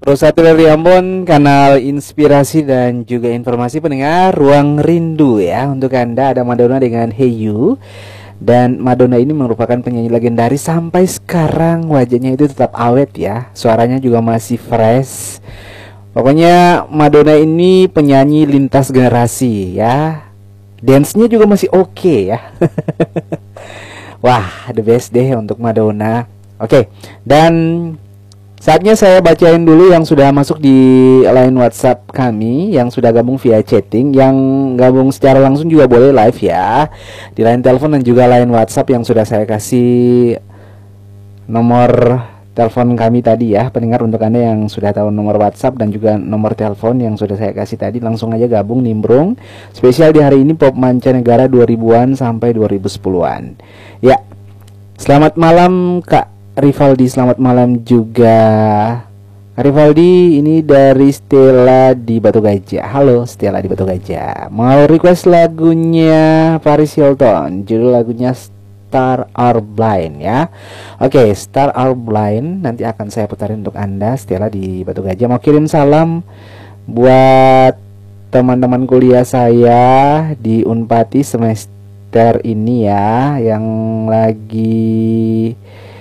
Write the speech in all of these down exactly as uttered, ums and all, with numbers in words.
Rosati dari Ambon, kanal inspirasi dan juga informasi pendengar Ruang Rindu ya. Untuk Anda ada Madonna dengan Hey You. Dan Madonna ini merupakan penyanyi legendaris sampai sekarang wajahnya itu tetap awet ya. Suaranya juga masih fresh. Pokoknya Madonna ini penyanyi lintas generasi ya. Dance-nya juga masih oke okay, ya. Wah, the best deh untuk Madonna. Oke, okay. Dan saatnya saya bacain dulu yang sudah masuk di line WhatsApp kami, yang sudah gabung via chatting, yang gabung secara langsung juga boleh live ya. Di line telepon dan juga line WhatsApp yang sudah saya kasih nomor telepon kami tadi ya. Pendengar, untuk Anda yang sudah tahu nomor WhatsApp dan juga nomor telepon yang sudah saya kasih tadi, langsung aja gabung nimbrung. Spesial di hari ini pop mancanegara dua ribuan sampai dua ribu sepuluhan. Ya. Selamat malam Kak Rivaldi, selamat malam juga Kak Rivaldi. Ini dari Stella di Batu Gajah. Halo Stella di Batu Gajah. Mau request lagunya Paris Hilton, judul lagunya Star Are Blind ya. Oke, okay, Star Are Blind nanti akan saya putarin untuk Anda Stella di Batu Gajah. Mau kirim salam buat teman-teman kuliah saya di Unpati semester ini ya, yang lagi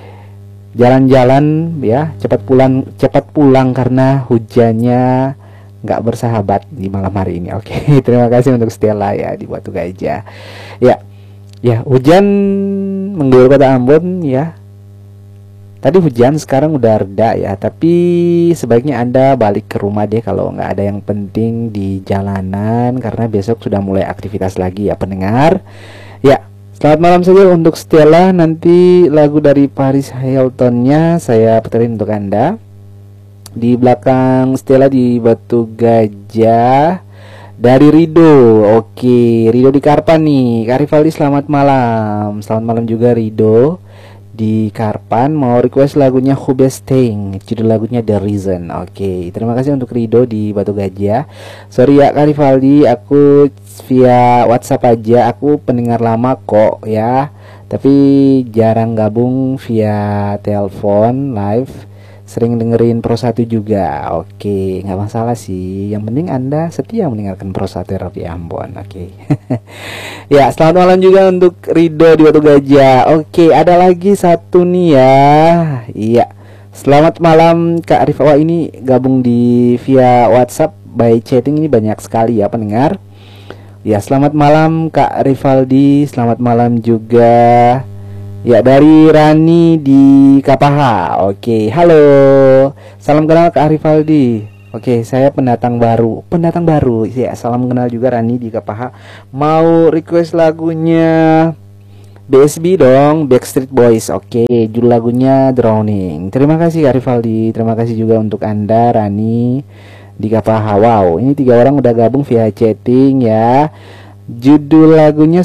jalan-jalan ya, cepat pulang cepat pulang karena hujannya nggak bersahabat di malam hari ini. Oke, terima kasih untuk Stella ya di Batu Gajah. Ya, ya hujan mengguyur kota Ambon ya. Tadi hujan, sekarang udah reda ya. Tapi sebaiknya Anda balik ke rumah deh kalau nggak ada yang penting di jalanan, karena besok sudah mulai aktivitas lagi ya pendengar. Ya. Selamat malam saja untuk Stella. Nanti lagu dari Paris Hiltonnya saya puterin untuk Anda. Di belakang Stella di Batu Gajah dari Rido. Oke, Rido di Karpan nih. Kak Rivaldi selamat malam. Selamat malam juga Rido di Karpan. Mau request lagunya Who Best Thing, judul lagunya The Reason. Oke, terima kasih untuk Rido di Batu Gajah. Sorry ya Kak Rivaldi, aku via WhatsApp aja. Aku pendengar lama kok ya, tapi jarang gabung via telepon live. Sering dengerin Pro satu juga. Oke, nggak masalah sih. Yang penting Anda setia mendengarkan Pro satu Terapi Ambon. Oke. Ya, selamat malam juga untuk Rido di Batu Gajah. Oke, ada lagi satu nih ya. Iya. Selamat malam Kak Arif. Wah, ini gabung di via WhatsApp by chatting, ini banyak sekali ya pendengar. Ya, selamat malam Kak Rivaldi. Selamat malam juga. Ya, dari Rani di Kapaha. Oke, halo. Salam kenal Kak Rivaldi. Oke, saya pendatang baru. Pendatang baru. Ya, salam kenal juga Rani di Kapaha. Mau request lagunya B S B dong, Backstreet Boys. Oke, judul lagunya Drowning. Terima kasih Kak Rivaldi. Terima kasih juga untuk Anda Rani di Kapaha. Wow, ini tiga orang udah gabung via chatting ya. Judul lagunya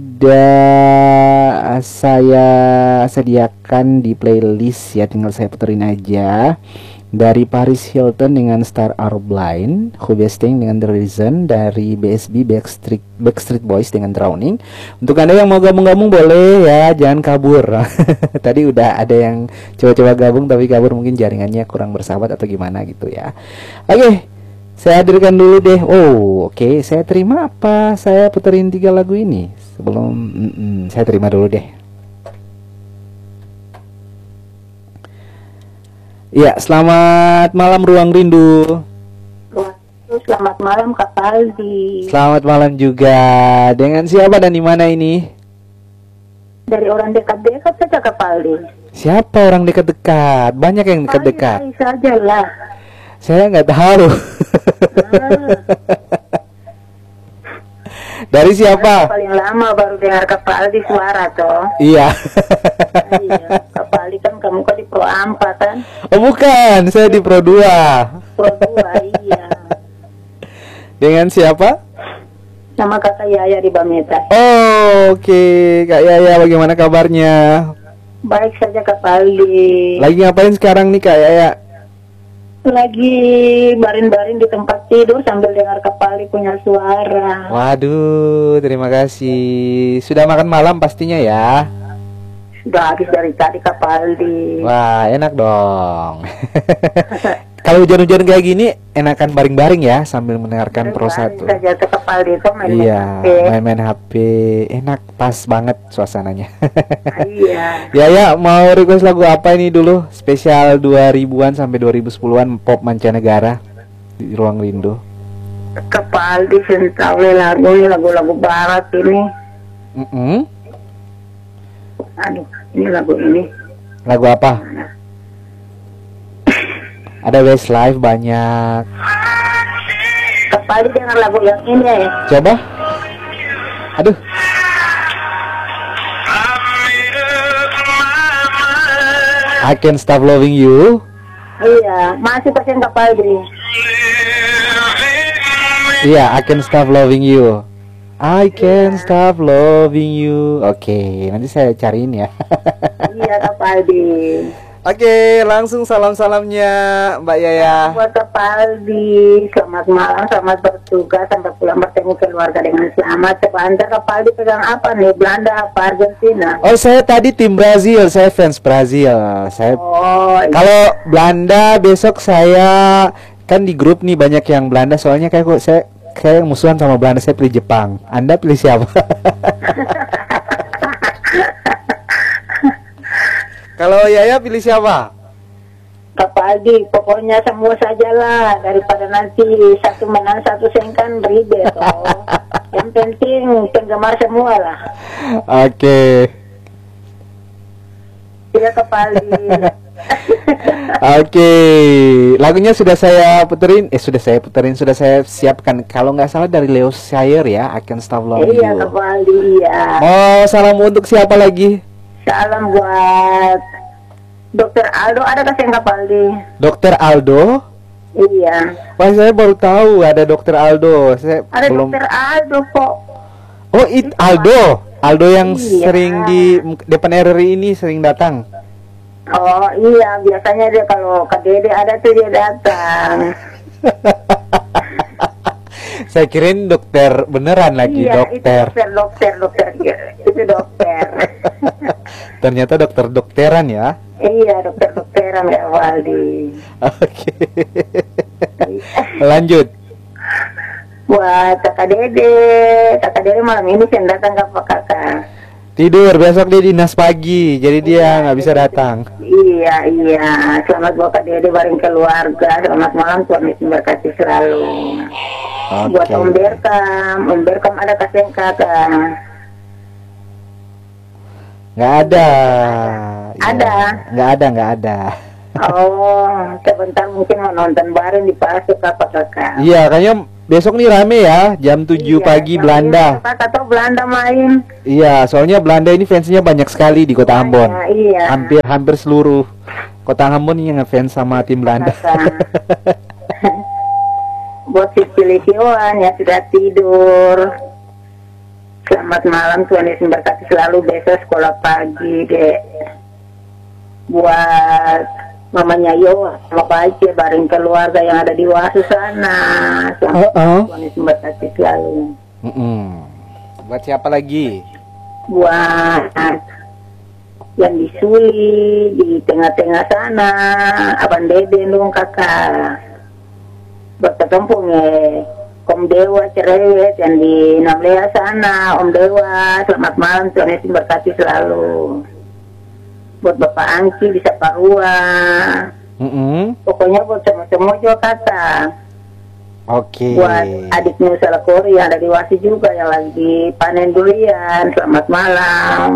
sudah saya sediakan di playlist ya, tinggal saya puterin aja. Dari Paris Hilton dengan Star Are Blind, Who Best Thing dengan The Reason, dari B S B Backstreet, Backstreet Boys dengan Drowning. Untuk Anda yang mau gabung-gabung boleh ya, jangan kabur. Tadi udah ada yang coba-coba gabung tapi kabur, mungkin jaringannya kurang bersahabat atau gimana gitu ya. Oke, saya hadirkan dulu deh. Oh, oke, okay. Saya terima apa? Saya puterin tiga lagu ini sebelum mm -mm, saya terima dulu deh. Ya, selamat malam Ruang Rindu. Selamat malam Kak Paldi. Selamat malam juga. Dengan siapa dan di mana ini? Dari orang dekat-dekat saja Kak Paldi. Siapa orang dekat-dekat? Banyak yang dekat-dekat. Paldi saja lah. Saya nggak tahu. Ah. Dari siapa? Paling lama baru dengar Kak Paldi suara toh. Iya. Iya, Kak Paldi kan kamu kan di Pro empat kan? Oh bukan, saya di Pro dua. Pro dua, iya. Dengan siapa? Sama Kakak Yaya di Bameta. Oh, oke, okay. Kak Yaya, bagaimana kabarnya? Baik saja Kak Paldi. Lagi ngapain sekarang nih Kak Yaya? Lagi baring-baring di tempat tidur sambil dengar Kak Paldi punya suara. Waduh, terima kasih. Sudah makan malam pastinya ya? Sudah habis dari tadi Kak Paldi. Wah, enak dong. kalau hujan-hujan kayak gini enakan baring-baring ya sambil mendengarkan prosa tuh. Saja ke kepala itu main Iya, H P. main-main H P, enak, pas banget suasananya. Iya. Ya ya, mau request lagu apa ini dulu? Spesial dua ribuan sampai dua ribu sepuluhan pop mancanegara di Ruang Rindu. Kepala di sentawe lagu ini lagu-lagu barat ini. Mm-mm. Aduh, ini lagu ini. Lagu apa? Ada Westlife banyak. Kepala dengar lagu yang ini ya. Coba. Aduh. I Can't Stop Loving You. Iya, masih pasien kepala di. Iya, I Can't Stop Loving You. I Can't Stop Loving You. Oke, nanti saya cariin ya. Iya, kepala di. Oke, langsung salam-salamnya Mbak Yaya. Buat Kepaldi, selamat malam, selamat bertugas, sampai pulang bertemu keluarga dengan selamat. Sebentar Kepaldi pegang apa nih, Belanda apa Argentina? Oh, saya tadi tim Brazil, saya fans Brazil. Saya Oh, iya. kalau Belanda besok saya kan di grup nih banyak yang Belanda, soalnya kayak kok saya saya musuhan sama Belanda, saya pilih Jepang. Anda pilih siapa? Kalau Yaya pilih siapa? Kepaldi, pokoknya semua sajalah, daripada nanti satu menang satu sengkan ribet toh. Yang penting penggemar semua lah. Oke. Iya Kepaldi. Oke, lagunya sudah saya puterin, eh sudah saya puterin, sudah saya siapkan. Kalau nggak salah dari Leo Sayer ya, I Can't Stop Loving Iya You. Kepaldi, iya. Oh, salam untuk siapa lagi? Salam buat Dokter Aldo, ada kasih yang Kepaldi? Dokter Aldo? Iya. Wah, saya baru tahu ada Dokter Aldo. Saya Ada belum. Dokter Aldo kok. Oh, it Aldo. Aldo yang Iya. sering di depan R R I ini sering datang. Oh iya, biasanya dia kalau ke Dede ada tuh dia datang. Saya kirain dokter beneran lagi, Iya, dokter. itu dokter, dokter, dokter. Itu dokter. Ternyata dokter-dokteran ya. Iya, dokter-dokteran ya Waldi. Oke. Lanjut. Buat kakak Dede, kakak Dede malam ini saya datang ke Pak Kakak. Tidur, besok dia dinas pagi, jadi dia nggak bisa datang. Iya, iya. Selamat buat Kak Dede bareng keluarga. Selamat malam, Tuhan Yesus berkati selalu. Buat Oke. Om Berkam, Om Berkam ada kasih kakak. Nggak ada. Ada. Ya, nggak ada, nggak ada. Oh, sebentar mungkin mau nonton bareng di Pasir apa kakak? Iya, kayaknya besok nih rame ya, jam tujuh Iya, pagi yang Belanda. ini Kakak tahu Belanda main? Iya, soalnya Belanda ini fansnya banyak sekali di Kota Ambon. Banyak, iya. Hampir hampir seluruh Kota Ambon ini yang ngefans sama tim Belanda. Kakak. Buat si Cilikioan yang sudah tidur. Selamat malam, Tuhan Yesus berkati selalu, besok sekolah pagi, Dek. Buat mamanya Yo, sama Bace, bareng keluarga yang ada di Wasu sana. Selamat Uh-uh. Tuhan Yesus berkati selalu. Mm-mm. Buat siapa lagi? Buat yang di Suli, di tengah-tengah sana, Abang Dede dong kakak. Buat ketumpung ya, Om Dewa cerewet yang di Namlea sana, Om Dewa, selamat malam, Tuhan Yesus berkati selalu. Buat Bapak Angki di Saparua, Mm-mm. pokoknya buat semua-semua juga kakak. Oke. Buat adiknya Salakori yang ada di Wasi juga yang lagi panen durian, selamat malam.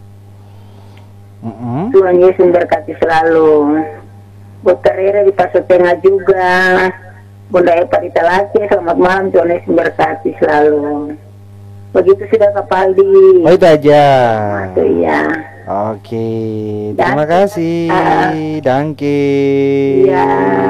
Mm-mm. Tuhan Yesus berkati selalu. Buat Karere di Paso Tengah juga, Bunda Epa di Talake, selamat malam, Tuhan Yesus berkati selalu. Begitu sudah Kapaldi. Oh, itu aja. Itu ya. Oke, terima Dan- kasih, Ah. Dangke. Iya.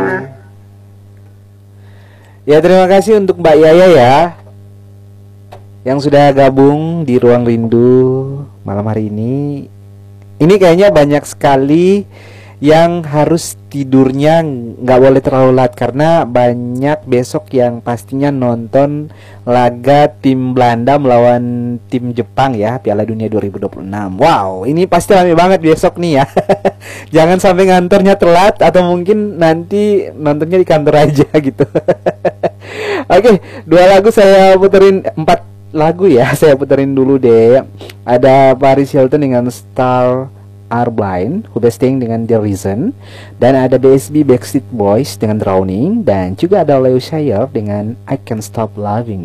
Ya, terima kasih untuk Mbak Yaya ya, yang sudah gabung di Ruang Rindu malam hari ini. Ini kayaknya banyak sekali yang harus tidurnya nggak boleh terlalu lat karena banyak besok yang pastinya nonton laga tim Belanda melawan tim Jepang ya, Piala Dunia dua ribu dua puluh enam. Wow, ini pasti rame banget besok nih ya. Jangan sampai ngantornya telat atau mungkin nanti nontonnya di kantor aja gitu. Oke, dua lagu saya puterin, empat lagu ya saya puterin dulu deh. Ada Paris Hilton dengan Star Are Blind, Hubestang dengan The Reason, dan ada B S B Backstreet Boys dengan Drowning, dan juga ada Leo Sayer dengan I Can't Stop Loving You.